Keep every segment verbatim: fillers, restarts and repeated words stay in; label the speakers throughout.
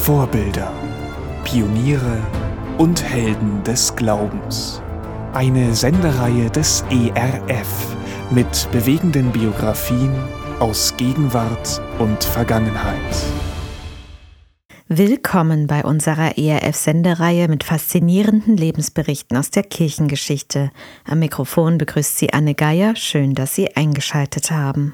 Speaker 1: Vorbilder, Pioniere und Helden des Glaubens. Eine Sendereihe des E R F mit bewegenden Biografien aus Gegenwart und Vergangenheit.
Speaker 2: Willkommen bei unserer E R F-Sendereihe mit faszinierenden Lebensberichten aus der Kirchengeschichte. Am Mikrofon begrüßt Sie Anne Geier. Schön, dass Sie eingeschaltet haben.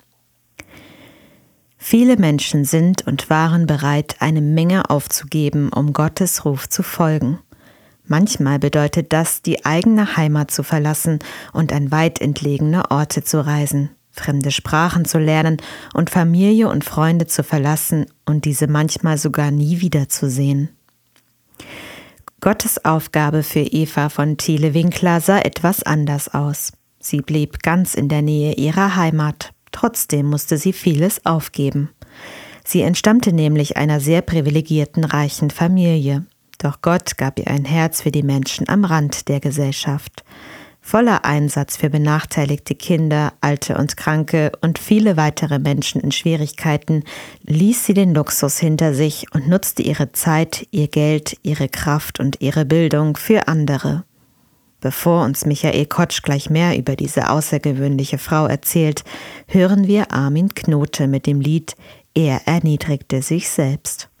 Speaker 2: Viele Menschen sind und waren bereit, eine Menge aufzugeben, um Gottes Ruf zu folgen. Manchmal bedeutet das, die eigene Heimat zu verlassen und an weit entlegene Orte zu reisen, fremde Sprachen zu lernen und Familie und Freunde zu verlassen und diese manchmal sogar nie wiederzusehen. Gottes Aufgabe für Eva von Thiele-Winkler sah etwas anders aus. Sie blieb ganz in der Nähe ihrer Heimat. Trotzdem musste sie vieles aufgeben. Sie entstammte nämlich einer sehr privilegierten, reichen Familie. Doch Gott gab ihr ein Herz für die Menschen am Rand der Gesellschaft. Voller Einsatz für benachteiligte Kinder, Alte und Kranke und viele weitere Menschen in Schwierigkeiten ließ sie den Luxus hinter sich und nutzte ihre Zeit, ihr Geld, ihre Kraft und ihre Bildung für andere. Bevor uns Michael Kotsch gleich mehr über diese außergewöhnliche Frau erzählt, hören wir Armin Knote mit dem Lied »Er erniedrigte sich selbst«.